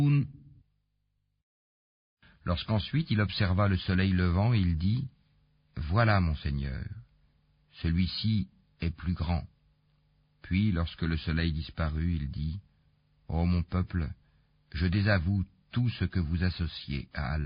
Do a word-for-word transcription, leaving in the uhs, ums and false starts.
Lorsqu'ensuite il observa le soleil levant, il dit, « Voilà mon Seigneur, celui-ci est plus grand. » Puis, lorsque le soleil disparut, il dit, « Ô mon peuple, je désavoue tout ce que vous associez à Allah. »